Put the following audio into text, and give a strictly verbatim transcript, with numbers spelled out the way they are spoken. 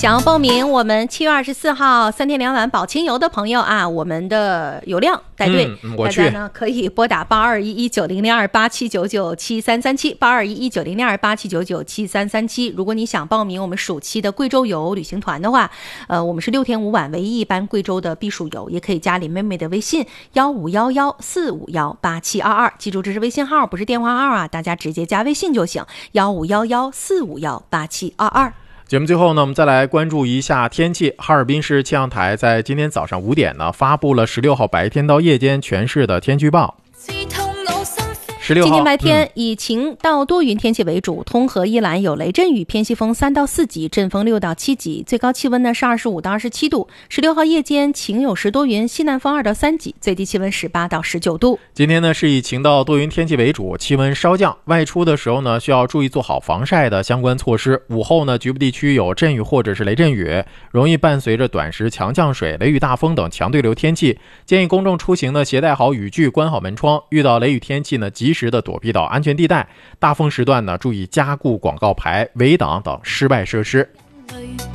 想要报名我们七月二十四号三天两晚保轻游的朋友啊，我们的有亮带队， 嗯、我去大家呢可以拨打八二一一九零零二八七九九七三三七八二一一九零零二八七九九七三三七。如果你想报名我们暑期的贵州游旅行团的话，呃，我们是六天五晚唯一一班贵州的避暑游，也可以加林妹妹的微信幺五幺幺四五幺八七二二，记住这是微信号，不是电话号啊，大家直接加微信就行，幺五幺幺四五幺八七二二。 节目最后呢，我们再来关注一下天气。哈尔滨市气象台在今天早上五点呢，发布了十六号白天到夜间全市的天气预报。十六号今天白天以晴到多云天气为主，通河一览有雷阵雨，偏西风三到四级，阵风六到七级，最高气温呢是二十五到二十七度。十六号夜间晴有时多云，西南风二到三级，最低气温十八到十九度。 今天呢是以晴到多云天气为主，气温稍降，外出的时候呢需要注意做好防晒的相关措施。午后呢局部地区有阵雨或者是雷阵雨，容易伴随着短时强降水、雷雨大风等强对流天气，建议公众出行呢携带好雨具，关好门窗，遇到雷雨天气呢及时的躲避到安全地带。大风时段呢注意加固广告牌、围挡等室外设施。